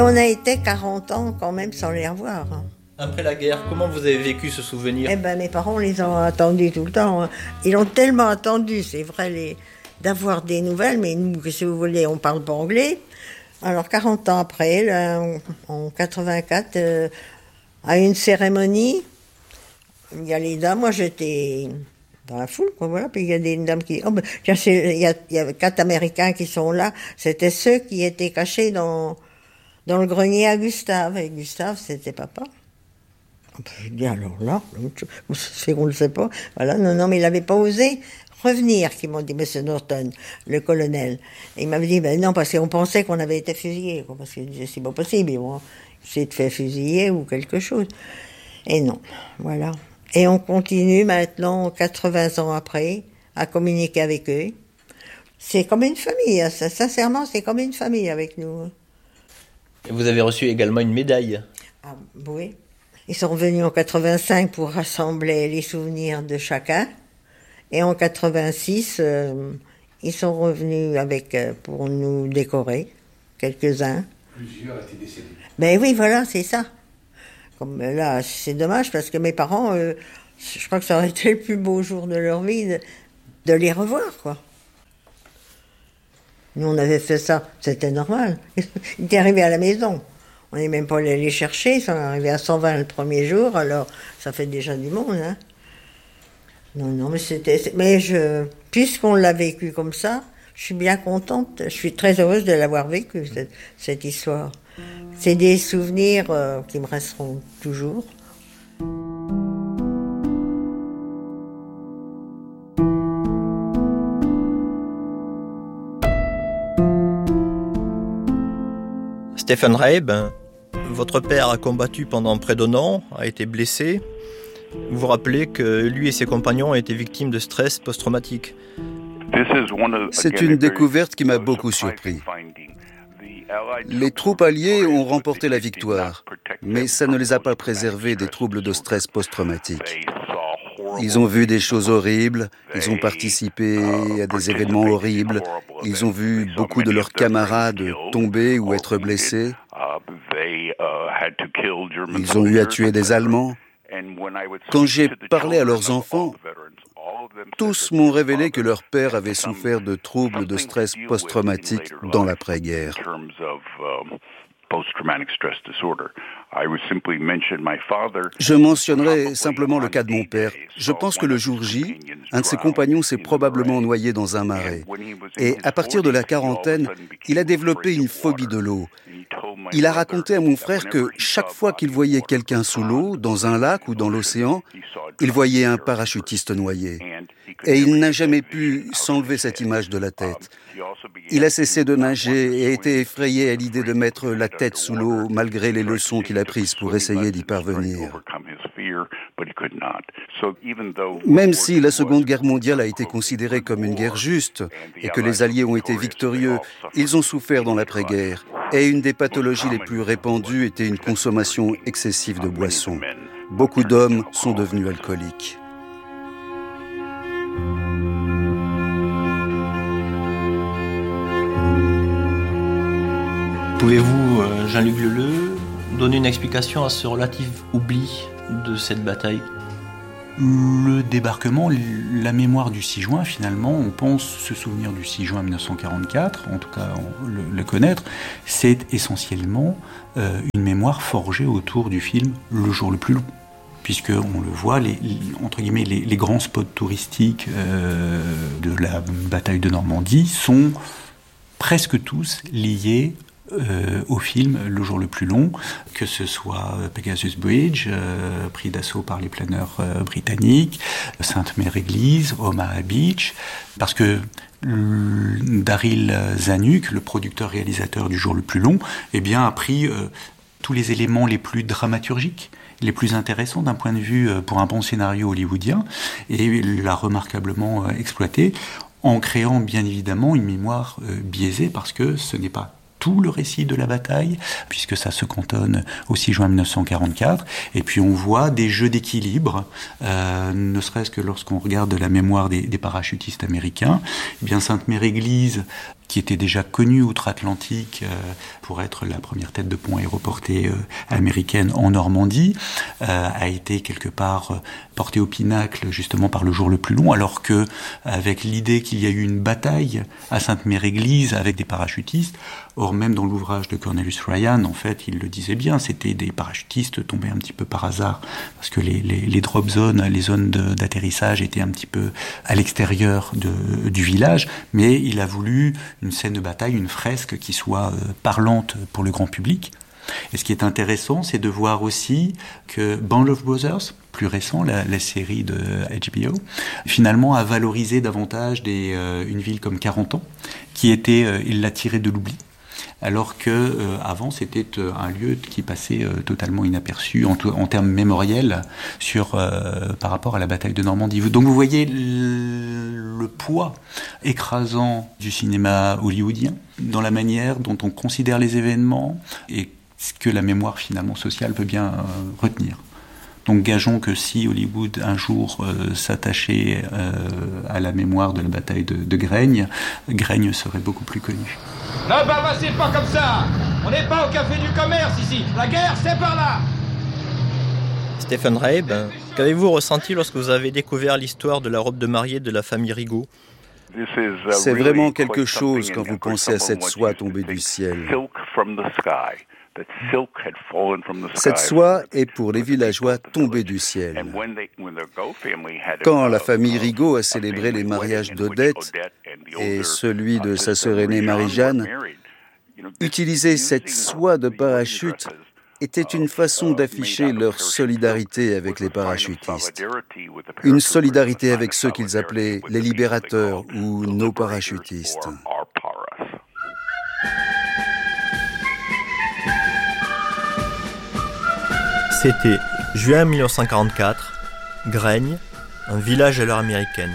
On a été 40 ans quand même sans les revoir. Après la guerre, comment vous avez vécu ce souvenir ? Eh ben, mes parents les ont attendus tout le temps. Ils ont tellement attendu, c'est vrai, d'avoir des nouvelles, mais nous, si vous voulez, on parle pas anglais. Alors 40 ans après, là, en 84, à une cérémonie, il y a les dames, moi j'étais dans la foule, quoi, voilà, puis il y a des dames qui... Oh, ben, tiens, il y a 4 Américains qui sont là, c'était ceux qui étaient cachés dans le grenier à Gustave, et Gustave, c'était papa. Je dis alors là, c'est qu'on ne le sait pas. Voilà, non, mais il n'avait pas osé revenir, qu'ils m'ont dit, Monsieur Norton, le colonel. Et il m'avait dit, ben non, parce qu'on pensait qu'on avait été fusillés, quoi, parce qu'il disait, c'est pas possible, bon, c'est de faire fusiller ou quelque chose. Et non, voilà. Et on continue maintenant, 80 ans après, à communiquer avec eux. C'est comme une famille, ça, sincèrement, c'est comme une famille avec nous. Et vous avez reçu également une médaille. Ah, oui. Ils sont revenus en 85 pour rassembler les souvenirs de chacun. Et en 86, ils sont revenus pour nous décorer, quelques-uns. Plusieurs étaient décédés. Ben oui, voilà, c'est ça. Comme là, c'est dommage parce que mes parents, je crois que ça aurait été le plus beau jour de leur vie de les revoir, quoi. Nous, on avait fait ça, c'était normal. Ils étaient arrivés à la maison. On n'est même pas allé les chercher, ils sont arrivés à 120 le premier jour, alors ça fait déjà du monde, hein. Non, mais puisqu'on l'a vécu comme ça, je suis bien contente, je suis très heureuse de l'avoir vécu, cette histoire. C'est des souvenirs qui me resteront toujours. Stephen Reib, votre père a combattu pendant près d'un an, a été blessé. Vous vous rappelez que lui et ses compagnons ont été victimes de stress post-traumatique. C'est une découverte qui m'a beaucoup surpris. Les troupes alliées ont remporté la victoire, mais ça ne les a pas préservés des troubles de stress post-traumatique. Ils ont vu des choses horribles, ils ont participé à des événements horribles, ils ont vu beaucoup de leurs camarades tomber ou être blessés. Ils ont eu à tuer des Allemands. Quand j'ai parlé à leurs enfants, tous m'ont révélé que leur père avait souffert de troubles de stress post-traumatique dans l'après-guerre. Je mentionnerai simplement le cas de mon père. Je pense que le jour J, un de ses compagnons s'est probablement noyé dans un marais. Et à partir de la quarantaine, il a développé une phobie de l'eau. Il a raconté à mon frère que chaque fois qu'il voyait quelqu'un sous l'eau, dans un lac ou dans l'océan, il voyait un parachutiste noyé. Et il n'a jamais pu s'enlever cette image de la tête. Il a cessé de nager et a été effrayé à l'idée de mettre la tête sous l'eau malgré les leçons qu'il a prises pour essayer d'y parvenir. Même si la Seconde Guerre mondiale a été considérée comme une guerre juste et que les Alliés ont été victorieux, ils ont souffert dans l'après-guerre. Et une des pathologies les plus répandues était une consommation excessive de boissons. Beaucoup d'hommes sont devenus alcooliques. Pouvez-vous, Jean-Luc Leleu, donner une explication à ce relatif oubli de cette bataille ? Le débarquement, la mémoire du 6 juin, finalement, on pense se souvenir du 6 juin 1944, en tout cas le connaître, c'est essentiellement une mémoire forgée autour du film Le jour le plus long. Puisqu'on le voit, entre guillemets, les grands spots touristiques de la bataille de Normandie sont presque tous liés au film Le jour le plus long, que ce soit Pegasus Bridge, pris d'assaut par les planeurs britanniques, Sainte-Mère-Église, Omaha Beach, parce que Daryl Zanuck, le producteur-réalisateur du jour le plus long, eh bien, a pris tous les éléments les plus dramaturgiques, les plus intéressants d'un point de vue pour un bon scénario hollywoodien, et l'a remarquablement exploité, en créant bien évidemment une mémoire biaisée, parce que ce n'est pas tout le récit de la bataille, puisque ça se cantonne au 6 juin 1944, et puis on voit des jeux d'équilibre, ne serait-ce que lorsqu'on regarde la mémoire des parachutistes américains. Eh bien, Sainte-Mère-Église qui était déjà connue outre-Atlantique pour être la première tête de pont aéroportée américaine en Normandie, a été quelque part portée au pinacle justement par le jour le plus long, alors que avec l'idée qu'il y a eu une bataille à Sainte-Mère-Église avec des parachutistes. Or, même dans l'ouvrage de Cornelius Ryan, en fait, il le disait bien, c'était des parachutistes tombés un petit peu par hasard, parce que les drop zones, les zones d'atterrissage étaient un petit peu à l'extérieur du village, mais il a voulu une scène de bataille, une fresque qui soit parlante pour le grand public. Et ce qui est intéressant, c'est de voir aussi que Band of Brothers, plus récent, la série de HBO, finalement a valorisé davantage une ville comme Carentan, qui était, il l'a tiré de l'oubli. Alors que avant c'était un lieu qui passait totalement inaperçu en termes mémoriels par rapport à la bataille de Normandie. Donc vous voyez le poids écrasant du cinéma hollywoodien dans la manière dont on considère les événements et ce que la mémoire finalement sociale veut bien retenir. Donc gageons que si Hollywood un jour s'attachait à la mémoire de la bataille de Graigne, Graigne serait beaucoup plus connue. Ne bavassez pas comme ça! On n'est pas au café du commerce ici! La guerre, c'est par là! Stephen Rabe, qu'avez-vous ressenti lorsque vous avez découvert l'histoire de la robe de mariée de la famille Rigaud? C'est vraiment quelque chose quand vous pensez à cette soie tombée du ciel. Cette soie est pour les villageois tombée du ciel. Quand la famille Rigaud a célébré les mariages d'Odette et celui de sa sœur aînée Marie-Jeanne, utiliser cette soie de parachute était une façon d'afficher leur solidarité avec les parachutistes. Une solidarité avec ceux qu'ils appelaient les libérateurs ou nos parachutistes. C'était juin 1944, Graigne, un village à l'heure américaine.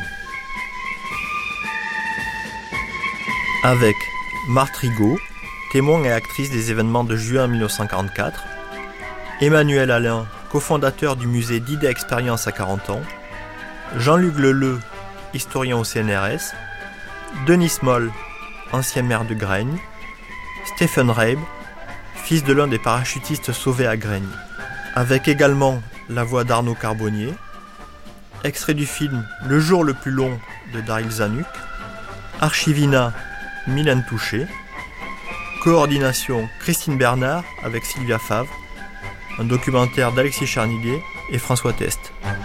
Avec Marthe Rigaud, témoin et actrice des événements de juin 1944, Emmanuel Alain, cofondateur du musée d'Idées Expérience à 40 ans, Jean-Luc Leleu, historien au CNRS, Denis Moll, ancien maire de Graigne, Stephen Rabe, fils de l'un des parachutistes sauvés à Graigne. Avec également la voix d'Arnaud Carbonnier, extrait du film Le jour le plus long de Daryl Zanuck, Archivina, Mylène Touché, coordination Christine Bernard avec Sylvia Favre, un documentaire d'Alexis Charniguet et François Test.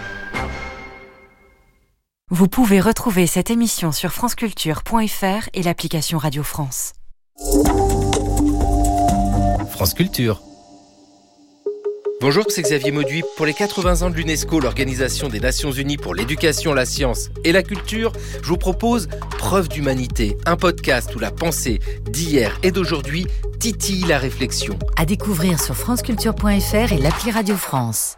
Vous pouvez retrouver cette émission sur franceculture.fr et l'application Radio France. France Culture. Bonjour, c'est Xavier Mauduit. Pour les 80 ans de l'UNESCO, l'Organisation des Nations Unies pour l'éducation, la science et la culture, je vous propose Preuve d'humanité, un podcast où la pensée d'hier et d'aujourd'hui titille la réflexion. À découvrir sur franceculture.fr et l'appli Radio France.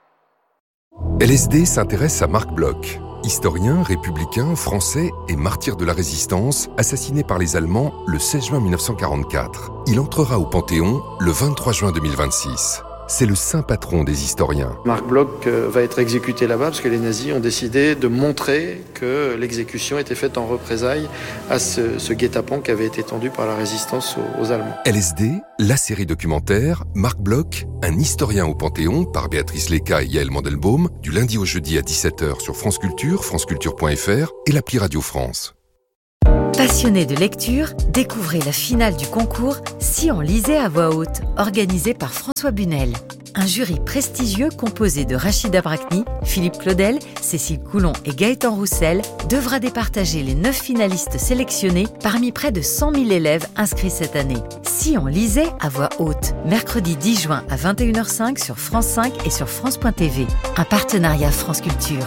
LSD s'intéresse à Marc Bloch, historien, républicain, français et martyr de la résistance, assassiné par les Allemands le 16 juin 1944. Il entrera au Panthéon le 23 juin 2026. C'est le saint patron des historiens. Marc Bloch va être exécuté là-bas parce que les nazis ont décidé de montrer que l'exécution était faite en représailles à ce guet-apens qui avait été tendu par la résistance aux Allemands. LSD, la série documentaire, Marc Bloch, un historien au Panthéon par Béatrice Léca et Yaël Mandelbaum, du lundi au jeudi à 17h sur France Culture, franceculture.fr et l'appli Radio France. Passionné de lecture, découvrez la finale du concours Si on lisait à voix haute, organisé par François Bunel. Un jury prestigieux composé de Rachida Brakni, Philippe Claudel, Cécile Coulon et Gaëtan Roussel devra départager les 9 finalistes sélectionnés parmi près de 100 000 élèves inscrits cette année. Si on lisait à voix haute, mercredi 10 juin à 21h05 sur France 5 et sur France.tv. Un partenariat France Culture.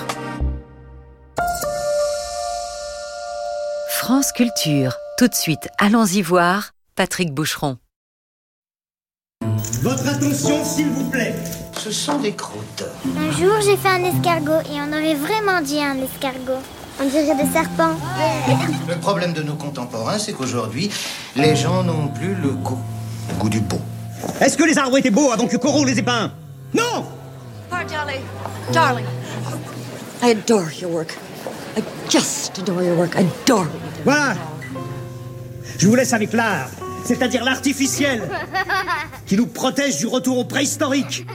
France Culture. Tout de suite, allons-y voir Patrick Boucheron. Votre attention, s'il vous plaît. Ce sont des croûtes. Un jour, j'ai fait un escargot et on aurait vraiment dit un escargot. On dirait des serpents. Le problème de nos contemporains, c'est qu'aujourd'hui, les gens n'ont plus le goût du beau. Est-ce que les arbres étaient beaux avant que Corot les ait peints? Non! Darling, I adore your work. I just adore your work. Adore. Voilà. Je vous laisse avec l'art, c'est-à-dire l'artificiel, qui nous protège du retour au préhistorique.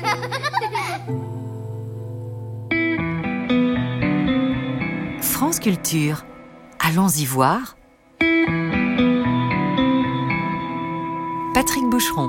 France Culture. Allons-y voir. Patrick Boucheron.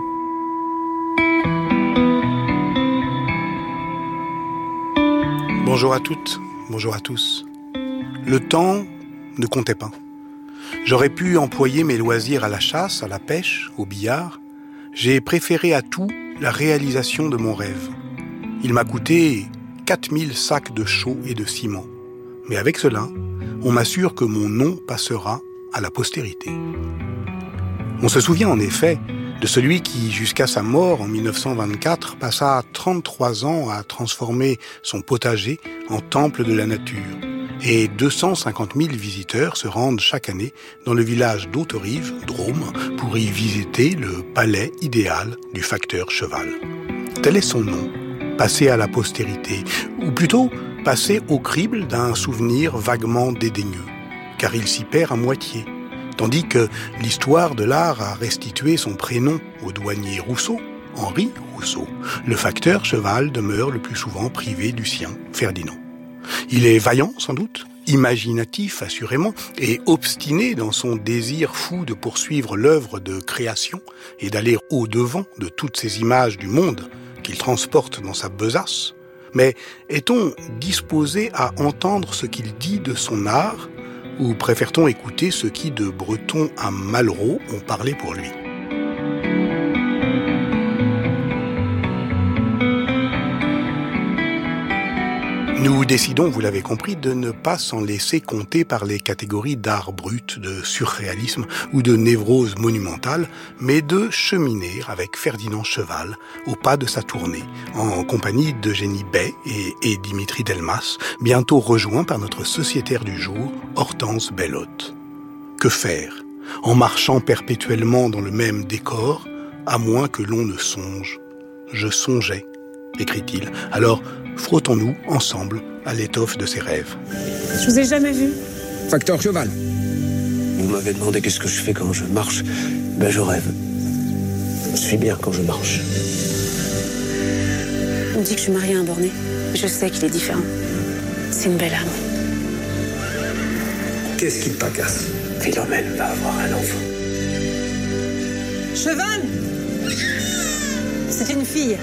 Bonjour à toutes, bonjour à tous. Le temps ne comptait pas. J'aurais pu employer mes loisirs à la chasse, à la pêche, au billard. J'ai préféré à tout la réalisation de mon rêve. Il m'a coûté 4000 sacs de chaux et de ciment. Mais avec cela, on m'assure que mon nom passera à la postérité. On se souvient en effet de celui qui, jusqu'à sa mort en 1924, passa 33 ans à transformer son potager en temple de la nature. Et 250 000 visiteurs se rendent chaque année dans le village d'Hauterive, Drôme, pour y visiter le palais idéal du facteur Cheval. Tel est son nom, passé à la postérité, ou plutôt passé au crible d'un souvenir vaguement dédaigneux, car il s'y perd à moitié, tandis que l'histoire de l'art a restitué son prénom au douanier Rousseau, Henri Rousseau. Le facteur Cheval demeure le plus souvent privé du sien, Ferdinand. Il est vaillant, sans doute, imaginatif, assurément, et obstiné dans son désir fou de poursuivre l'œuvre de création et d'aller au-devant de toutes ces images du monde qu'il transporte dans sa besace. Mais est-on disposé à entendre ce qu'il dit de son art, ou préfère-t-on écouter ce qui, de Breton à Malraux, ont parlé pour lui ? Nous décidons, vous l'avez compris, de ne pas s'en laisser compter par les catégories d'art brut, de surréalisme ou de névrose monumentale, mais de cheminer avec Ferdinand Cheval au pas de sa tournée, en compagnie d'Eugénie Bay et Dimitri Delmas, bientôt rejoints par notre sociétaire du jour, Hortense Bellotte. Que faire, en marchant perpétuellement dans le même décor, à moins que l'on ne songe ? Je songeais, écrit-il. Alors, frottons-nous ensemble à l'étoffe de ses rêves. Je vous ai jamais vu. Facteur Cheval. Vous m'avez demandé qu'est-ce que je fais quand je marche. Ben je rêve. Je suis bien quand je marche. On dit que je suis mariée à un borné. Je sais qu'il est différent. C'est une belle âme. Qu'est-ce qui te tracasse ? Philomène va avoir un enfant. Cheval ! C'est une fille.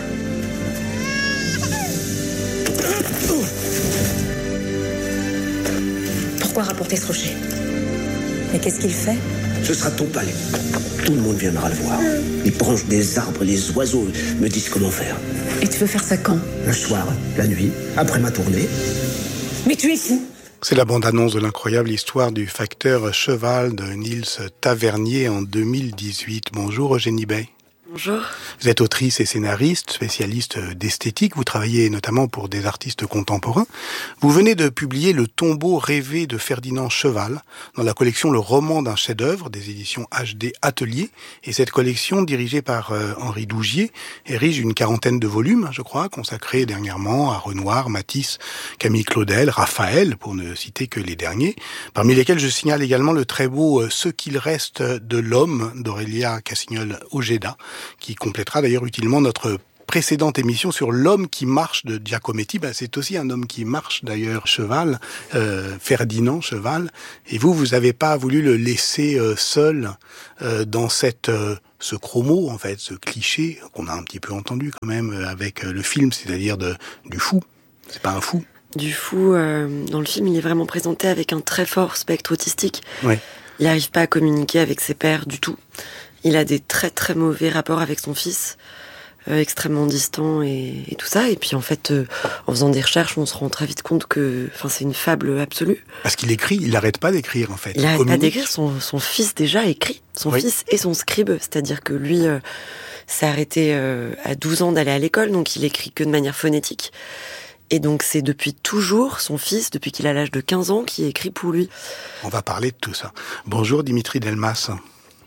Pourquoi rapporter ce rocher ? Mais qu'est-ce qu'il fait ? Ce sera ton palais. Tout le monde viendra le voir. Les branches des arbres, les oiseaux me disent comment faire. Et tu veux faire ça quand ? Le soir, la nuit, après ma tournée. Mais tu es fou ! C'est la bande-annonce de l'incroyable histoire du facteur Cheval de Niels Tavernier en 2018. Bonjour Eugénie Bay. Bonjour. Vous êtes autrice et scénariste, spécialiste d'esthétique. Vous travaillez notamment pour des artistes contemporains. Vous venez de publier Le tombeau rêvé de Ferdinand Cheval dans la collection Le roman d'un chef-d'œuvre des éditions HD Atelier. Et cette collection, dirigée par Henri Dougier, érige une quarantaine de volumes, je crois, consacrés dernièrement à Renoir, Matisse, Camille Claudel, Raphaël, pour ne citer que les derniers. Parmi lesquels je signale également le très beau Ce qu'il reste de l'homme d'Aurélia Cassignol-Ojeda, qui complétera d'ailleurs utilement notre précédente émission sur l'homme qui marche de Giacometti. C'est aussi un homme qui marche d'ailleurs, Cheval, Ferdinand Cheval. Et vous n'avez pas voulu le laisser seul dans ce chromo, en fait, ce cliché qu'on a un petit peu entendu quand même avec le film, c'est-à-dire du fou. C'est pas un fou. Du fou, dans le film, il est vraiment présenté avec un très fort spectre autistique. Oui. Il n'arrive pas à communiquer avec ses pairs du tout. Il a des très très mauvais rapports avec son fils, extrêmement distants et tout ça. Et puis en fait, en faisant des recherches, on se rend très vite compte que c'est une fable absolue. Parce qu'il écrit, il n'arrête pas d'écrire en fait. Il n'arrête pas d'écrire, son fils déjà écrit. Son fils est son scribe, c'est-à-dire que lui s'est arrêté à 12 ans d'aller à l'école, donc il écrit que de manière phonétique. Et donc c'est depuis toujours son fils, depuis qu'il a l'âge de 15 ans, qui écrit pour lui. On va parler de tout ça. Bonjour Dimitri Delmas.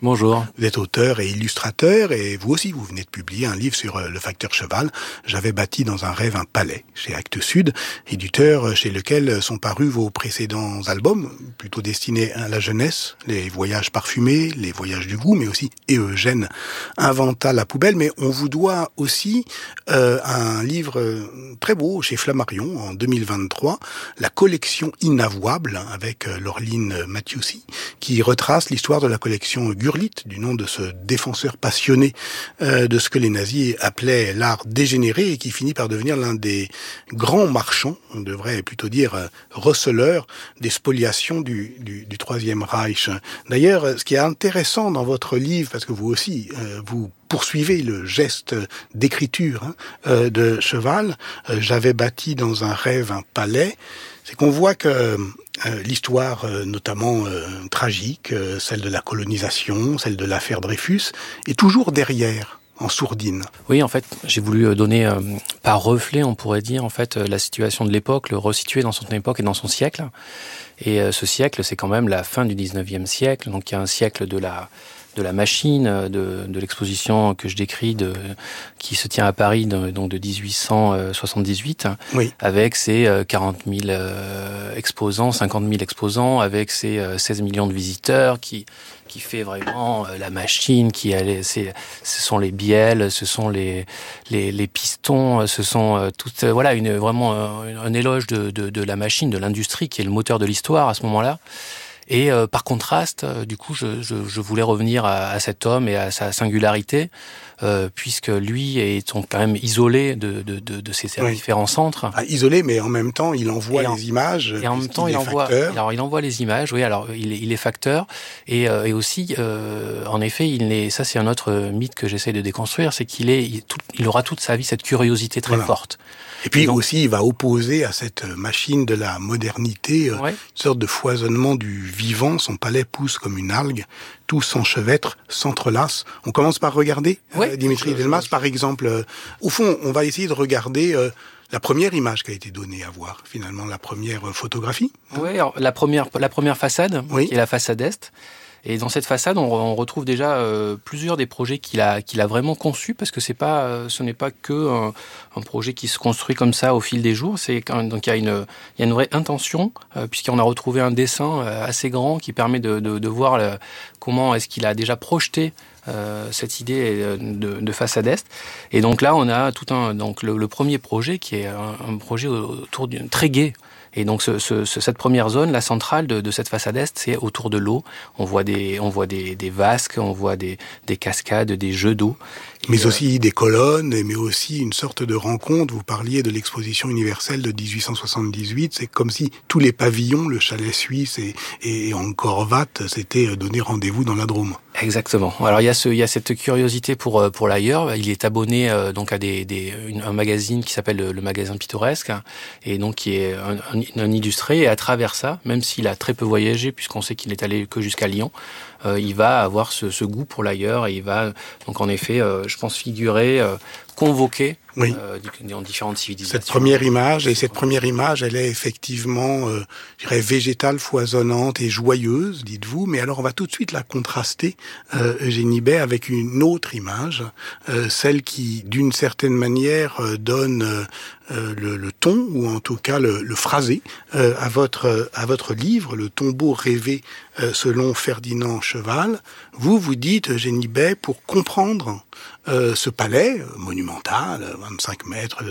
Bonjour. Vous êtes auteur et illustrateur, et vous aussi, vous venez de publier un livre sur le facteur cheval. J'avais bâti dans un rêve un palais, chez Actes Sud, éditeur chez lequel sont parus vos précédents albums, plutôt destinés à la jeunesse, les voyages parfumés, les voyages du goût, mais aussi Et Eugène inventa la poubelle. Mais on vous doit aussi un livre très beau chez Flammarion en 2023, la collection Inavouable, avec Laureline Mathieusi, qui retrace l'histoire de la collection Gurlitt, du nom de ce défenseur passionné de ce que les nazis appelaient l'art dégénéré et qui finit par devenir l'un des grands marchands, on devrait plutôt dire receleurs, des spoliations du Troisième Reich. D'ailleurs, ce qui est intéressant dans votre livre, parce que vous aussi, vous poursuivez le geste d'écriture de Cheval, j'avais bâti dans un rêve un palais, c'est qu'on voit que l'histoire notamment tragique, celle de la colonisation, celle de l'affaire Dreyfus, est toujours derrière, en sourdine. Oui, en fait, j'ai voulu donner par reflet, on pourrait dire, en fait, la situation de l'époque, le resituer dans son époque et dans son siècle. Et ce siècle, c'est quand même la fin du 19e siècle, donc il y a un siècle de la machine, de l'exposition que je décris, qui se tient à Paris, donc de 1878, oui, avec ses 40 000 exposants, 50 000 exposants, avec ses 16 millions de visiteurs, qui fait vraiment la machine, ce sont les bielles, ce sont les pistons, ce sont toutes, voilà, vraiment un éloge de la machine, de l'industrie, qui est le moteur de l'histoire à ce moment-là. Et par contraste, du coup, je voulais revenir à cet homme et à sa singularité, puisque lui est quand même isolé de ces différents centres. Ah, isolé, mais en même temps, il envoie les images. Et en même temps, il envoie les images. Oui, alors il est facteur, et aussi, en effet, ça c'est un autre mythe que j'essaie de déconstruire, c'est il aura toute sa vie cette curiosité très forte. Et puis aussi, il va opposer à cette machine de la modernité une sorte de foisonnement du vivant. Son palais pousse comme une algue, tout s'enchevêtre, s'entrelace. On commence par regarder Dimitri Delmas, par exemple. Au fond, on va essayer de regarder la première image qui a été donnée à voir, finalement, la première photographie. Oui, alors, la première façade, qui est la façade est. Et dans cette façade, on retrouve déjà plusieurs des projets qu'il a vraiment conçus, parce que ce n'est pas que un projet qui se construit comme ça au fil des jours. Donc il y a une vraie intention, puisqu'on a retrouvé un dessin assez grand qui permet de voir comment est-ce qu'il a déjà projeté cette idée de façade est. Et donc là, on a donc le premier projet qui est un projet autour d'une très gai. Et donc cette première zone, la centrale de cette façade est, c'est autour de l'eau. On voit des vasques, on voit des cascades, des jeux d'eau. Mais aussi des colonnes, mais aussi une sorte de rencontre. Vous parliez de l'exposition universelle de 1878. C'est comme si tous les pavillons, le chalet suisse et Angkor Wat, s'étaient donné rendez-vous dans la Drôme. Exactement. Alors il y a cette curiosité pour l'ailleurs. Il est abonné donc à un magazine qui s'appelle le Magazine Pittoresque, et donc qui est un illustré. Et à travers ça, même s'il a très peu voyagé, puisqu'on sait qu'il n'est allé que jusqu'à Lyon, il va avoir ce goût pour l'ailleurs, et il va donc en effet, je pense, figurer, convoquer dans différentes civilisations. Cette première image, elle est effectivement, je dirais, végétale, foisonnante et joyeuse, dites-vous, mais alors on va tout de suite la contraster, Eugénie Bay, avec une autre image, celle qui, d'une certaine manière, donne le ton, ou en tout cas le phrasé, à votre livre, Le tombeau rêvé selon Ferdinand Cheval. Vous dites, Eugénie Bay, pour comprendre ce palais monumental, 25 mètres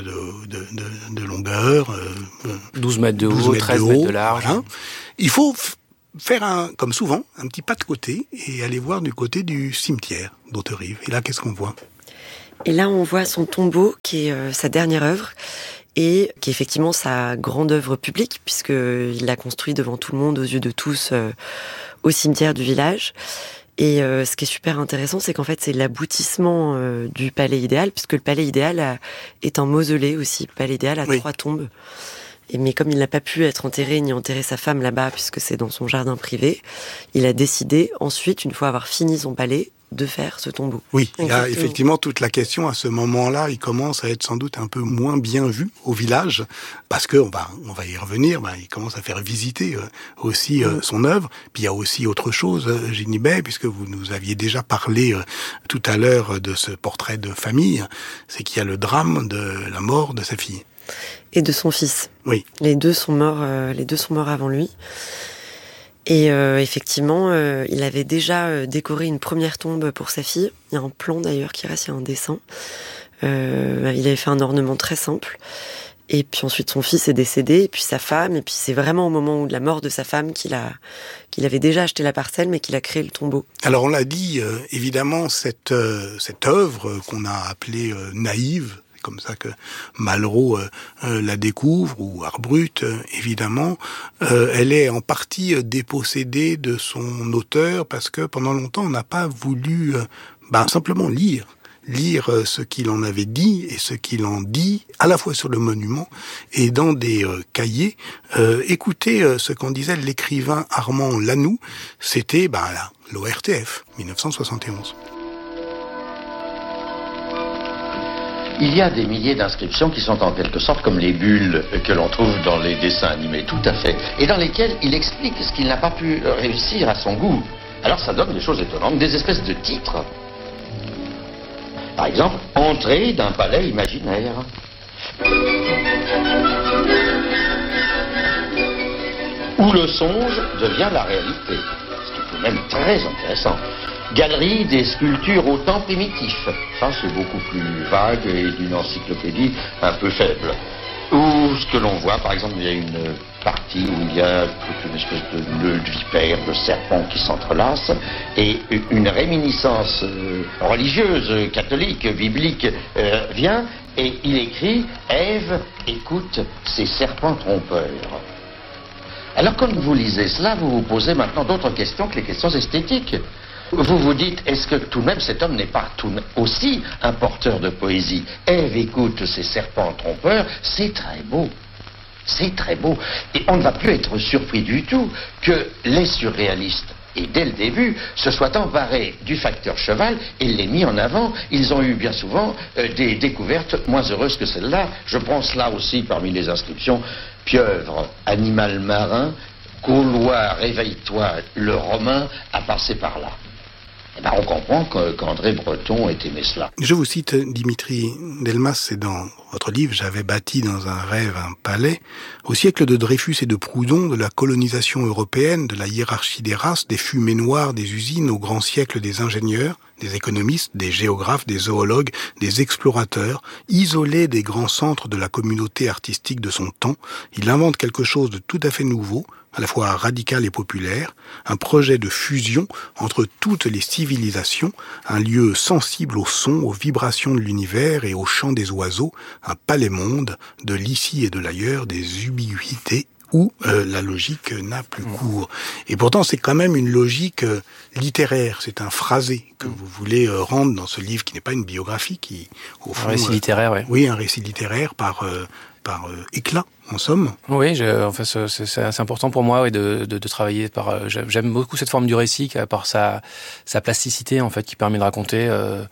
de longueur, 12 mètres de haut, 13 mètres de large. Voilà. Il faut faire, comme souvent, un petit pas de côté et aller voir du côté du cimetière d'Hauterive. Et là, qu'est-ce qu'on voit ? Et là, on voit son tombeau, qui est sa dernière œuvre, et qui est effectivement sa grande œuvre publique, puisqu'il l'a construit devant tout le monde, aux yeux de tous, au cimetière du village. Et ce qui est super intéressant, c'est qu'en fait, c'est l'aboutissement du palais idéal, puisque le palais idéal est un mausolée aussi. Le palais idéal a 3 tombes. Mais comme il n'a pas pu être enterré, ni enterrer sa femme là-bas, puisque c'est dans son jardin privé, il a décidé ensuite, une fois avoir fini son palais, de faire ce tombeau. Oui, il y a effectivement toute la question à ce moment-là, il commence à être sans doute un peu moins bien vu au village, parce que on va y revenir, il commence à faire visiter aussi son œuvre. Puis il y a aussi autre chose, Ginny Bay, puisque vous nous aviez déjà parlé tout à l'heure de ce portrait de famille, c'est qu'il y a le drame de la mort de sa fille. Et de son fils. Oui. Les deux sont morts avant lui. Et effectivement, il avait déjà décoré une première tombe pour sa fille. Il y a un plan d'ailleurs qui reste, il y a un dessin. Il avait fait un ornement très simple. Et puis ensuite, son fils est décédé, et puis sa femme. Et puis c'est vraiment au moment de la mort de sa femme qu'il avait déjà acheté la parcelle, mais qu'il a créé le tombeau. Alors on l'a dit, évidemment, cette œuvre qu'on a appelée naïve, comme ça que Malraux la découvre, ou Arbrut, évidemment, elle est en partie dépossédée de son auteur, parce que pendant longtemps, on n'a pas voulu simplement lire ce qu'il en avait dit et ce qu'il en dit, à la fois sur le monument et dans des cahiers. Écoutez ce qu'en disait l'écrivain Armand Lanoux, c'était l'ORTF, 1971. Il y a des milliers d'inscriptions qui sont en quelque sorte comme les bulles que l'on trouve dans les dessins animés, tout à fait, et dans lesquelles il explique ce qu'il n'a pas pu réussir à son goût. Alors ça donne des choses étonnantes, des espèces de titres. Par exemple, entrée d'un palais imaginaire. Où le songe devient la réalité, ce qui est tout de même très intéressant. Galerie des sculptures au temps primitif. Ça, c'est beaucoup plus vague et d'une encyclopédie un peu faible. Ou ce que l'on voit, par exemple, il y a une partie où il y a toute une espèce de nœud de vipère, de serpent qui s'entrelacent, et une réminiscence religieuse, catholique, biblique vient, et il écrit « Ève écoute ces serpents trompeurs ». Alors quand vous lisez cela, vous vous posez maintenant d'autres questions que les questions esthétiques. Vous vous dites, est-ce que tout de même cet homme n'est pas aussi un porteur de poésie? Ève écoute ces serpents trompeurs, c'est très beau. C'est très beau. Et on ne va plus être surpris du tout que les surréalistes, et dès le début, se soient emparés du facteur cheval et l'aient mis en avant. Ils ont eu bien souvent des découvertes moins heureuses que celle-là. Je pense là aussi parmi les inscriptions, pieuvre, animal marin, Gaulois, réveille-toi, le Romain a passé par là. On comprend qu'André Breton ait aimé cela. Je vous cite Dimitri Delmas, c'est dans votre livre « J'avais bâti dans un rêve un palais ». Au siècle de Dreyfus et de Proudhon, de la colonisation européenne, de la hiérarchie des races, des fumées noires des usines, au grand siècle des ingénieurs, des économistes, des géographes, des zoologues, des explorateurs, isolés des grands centres de la communauté artistique de son temps, il invente quelque chose de tout à fait nouveau, à la fois radical et populaire, un projet de fusion entre toutes les civilisations, un lieu sensible au son, aux vibrations de l'univers et au chant des oiseaux, un palais-monde de l'ici et de l'ailleurs, des ubiquités où la logique n'a plus cours. Et pourtant, c'est quand même une logique littéraire, c'est un phrasé que vous voulez rendre dans ce livre qui n'est pas une biographie, qui, au fond... Un récit littéraire, oui. Oui, un récit littéraire par éclat, en somme. Oui, c'est important pour moi de travailler par... J'aime beaucoup cette forme du récit, par sa plasticité, en fait, qui permet de raconter...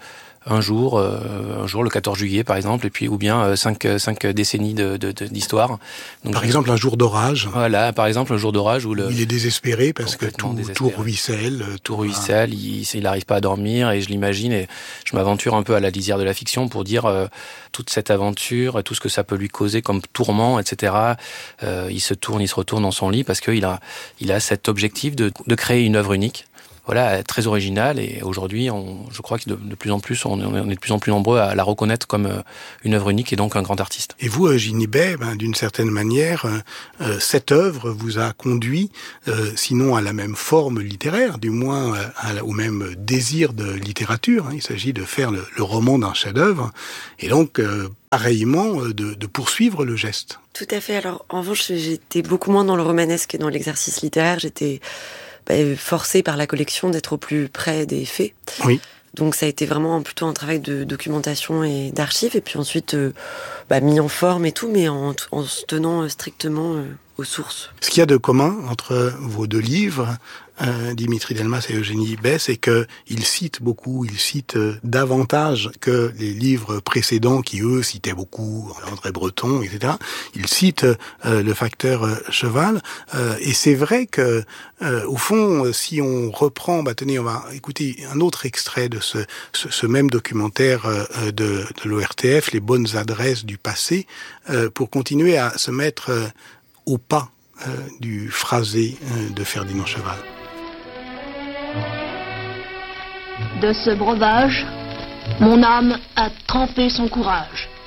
un jour, le 14 juillet par exemple, et puis ou bien 5 décennies d'histoire. Donc, par exemple, un jour d'orage. Voilà, par exemple, un jour d'orage où il est désespéré parce que tout ruisselle. Tout ruisselle, il n'arrive pas à dormir, et je l'imagine, et je m'aventure un peu à la lisière de la fiction pour dire toute cette aventure, tout ce que ça peut lui causer comme tourment, etc. Il se retourne dans son lit parce qu'il a cet objectif de créer une œuvre unique. Voilà, très originale, et aujourd'hui, je crois que de plus en plus, on est de plus en plus nombreux à la reconnaître comme une œuvre unique et donc un grand artiste. Et vous, Ginny Bay, d'une certaine manière, cette œuvre vous a conduit, sinon à la même forme littéraire, du moins au même désir de littérature. Il s'agit de faire le roman d'un chef-d'œuvre, et donc pareillement de poursuivre le geste. Tout à fait. Alors, en revanche, j'étais beaucoup moins dans le romanesque et dans l'exercice littéraire. J'étais forcé par la collection d'être au plus près des faits. Oui. Donc ça a été vraiment plutôt un travail de documentation et d'archives, et puis ensuite mis en forme et tout, mais en se tenant strictement aux sources. Ce qu'il y a de commun entre vos deux livres, Dimitri Delmas et Eugénie Besse, c'est qu'il cite beaucoup, il cite davantage que les livres précédents qui, eux, citaient beaucoup André Breton, etc. Il cite le facteur cheval, et c'est vrai que, au fond, si on reprend, tenez, on va écouter un autre extrait de ce même documentaire de l'ORTF, Les bonnes adresses du passé, pour continuer à se mettre au pas du phrasé de Ferdinand Cheval. De ce breuvage, mon âme a trempé son courage.